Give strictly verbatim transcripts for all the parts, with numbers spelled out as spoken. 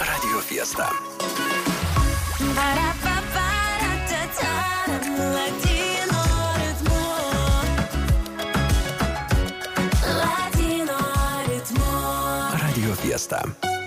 Radio Fiesta. Radio Fiesta.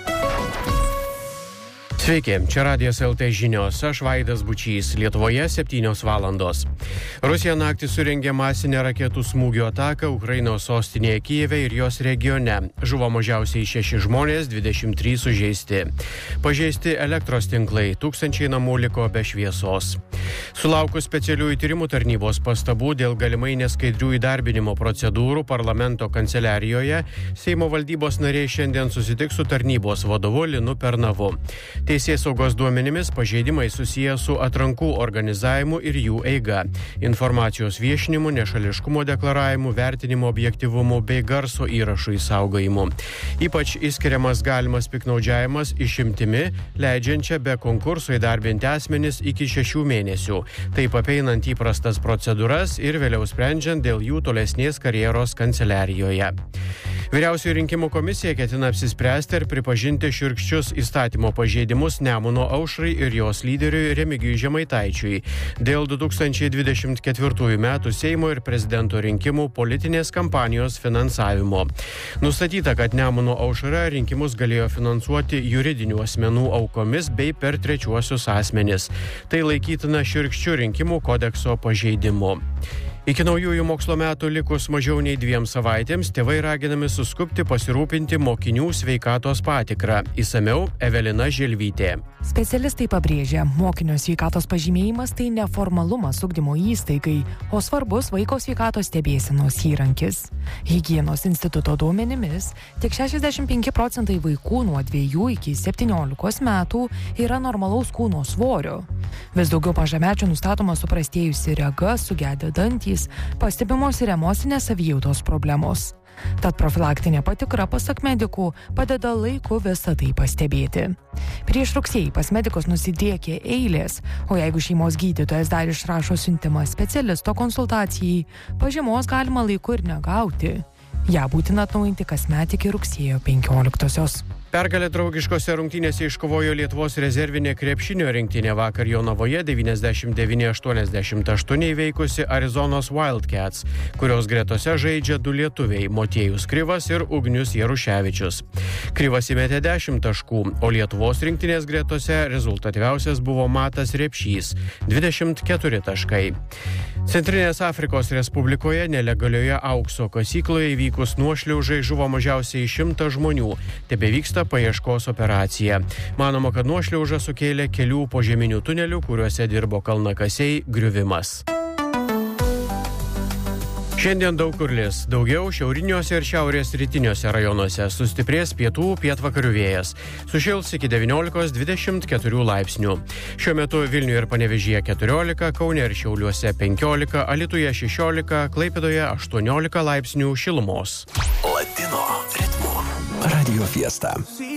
Sveiki, čia Radijas L T žinios, aš Vaidas Bučys, Lietuvoje septynios valandos. Rusija naktį surengė masinę raketų smūgio ataką Ukrainos sostinėje Kijeve ir jos regione. Žuvo mažiausiai šeši žmonės, dvidešimt trys sužeisti. Pažeisti elektros tinklai, tūkstančiai namų liko be šviesos. Sulaukus specialiųjų tyrimų tarnybos pastabų dėl galimai neskaidrių įdarbinimo procedūrų parlamento kanceliarijoje, Seimo valdybos nariai šiandien susitiks su tarnybos vadovu Linu Pernavu. Teisėsaugos duomenimis pažeidimai susiję su atrankų organizavimu ir jų eiga, informacijos viešinimu, nešališkumo deklaravimu, vertinimo objektyvumu bei garso įrašų išsaugojimu. Ypač išskiriamas galimas piknaudžiavimas išimtimi, leidžiančia be konkurso įdarbinti asmenis iki šešių mėnesių, taip apeinant įprastas procedūras ir vėliau sprendžiant dėl jų tolesnės karjeros kanceliarijoje. Vyriausioji rinkimų komisija ketina apsispręsti ir pripažinti šiurkščius įstatymo pažeidimus Nemuno aušrai ir jos lyderiui Remigijui Žemaitaičiui dėl du tūkstančiai dvidešimt ketvirtųjų metų Seimo ir prezidento rinkimų politinės kampanijos finansavimo. Nustatyta, kad Nemuno aušra rinkimus galėjo finansuoti juridinių asmenų aukomis bei per trečiuosius asmenis. Tai laikytina šiurkščių rinkimų kodekso pažeidimu. Iki naujųjų mokslo metų likus mažiau nei dviem savaitėms, tėvai raginami suskubti pasirūpinti mokinių sveikatos patikrą. Įsamiau Evelina Želvytė. Specialistai pabrėžia, mokinio sveikatos pažymėjimas tai neformalumas ugdymo įstaigai, o svarbus vaiko sveikatos stebėsenos įrankis. Higienos instituto duomenimis, tik šešiasdešimt penki procentai vaikų nuo dviejų iki septyniolikos metų yra normalaus kūno svorio. Vis daugiau mažamečių nustatoma suprastėjusi rega, sugedę dantys, pastebimos ir emocinės savijautos problemos. Tad profilaktinė patikra, pasak medikų, padeda laiku visą tai pastebėti. Prieš rugsėjį pas medikus nusidriekė eilės, o jeigu šeimos gydytojas dar išrašo siuntimą specialisto konsultacijai, pažymos galima laiku ir negauti. Ja būtina atnaujinti kasmet iki rugsėjo penkioliktosios. Pergalę draugiškose rungtynėse iškovojo Lietuvos rezervinė krepšinio rinktinė vakar Jonavoje devyniasdešimt devyni aštuoniasdešimt aštuoni įveikusi Arizonos Wildcats, kurios gretose žaidžia du lietuviai – Motiejus Krivas ir Ugnius Jaruševičius. Krivas įmetė dešimt taškų, o Lietuvos rinktinės gretose rezultatyviausias buvo Matas Repšys – dvidešimt keturi taškai. Centrinės Afrikos Respublikoje nelegalioje aukso kasykloje įvykus nuošliaužai žuvo mažiausiai šimtas žmonių. Tebevyksta paieškos operacija. Manoma, kad nuošliaužą sukėlė kelių požeminių tunelių, kuriuose dirbo kalnakasiai, griuvimas. Šiandien daug kur lis. Daugiau šiauriniuose ir šiaurės rytiniuose rajonuose sustiprės pietų pietvakarių vėjas. Sušils iki devyniolikos dvidešimt keturių laipsnių. Šiuo metu Vilniuje ir Panevėžyje keturiolika, Kaune ir Šiauliuose penkiolika, Alytuje šešiolika, Klaipėdoje aštuoniolika laipsnių šilumos. Latino ritmu. Radio Fiesta.